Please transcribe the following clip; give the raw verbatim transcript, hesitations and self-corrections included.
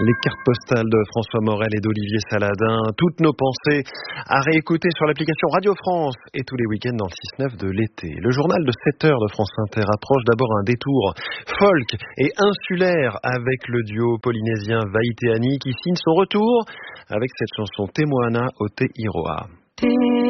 Les cartes postales de François Morel et d'Olivier Saladin. Toutes nos pensées à réécouter sur l'application Radio France et tous les week-ends dans le six neuf de l'été. Le journal de sept heures de France Inter approche d'abord un détour folk et insulaire avec le duo polynésien Vaïteani qui signe son retour avec cette chanson Te Moana o Te Iroa.